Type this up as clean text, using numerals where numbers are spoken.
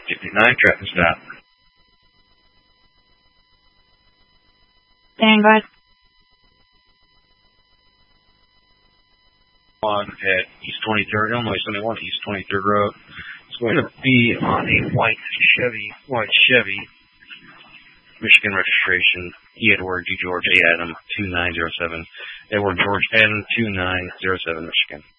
59, traffic stop. Stand by. On at East 23rd, Illinois 71, East 23rd Road. It's going to be on a white Chevy, Michigan registration, Edward G. George A. Adam 2907, Edward George Adam 2907, Michigan.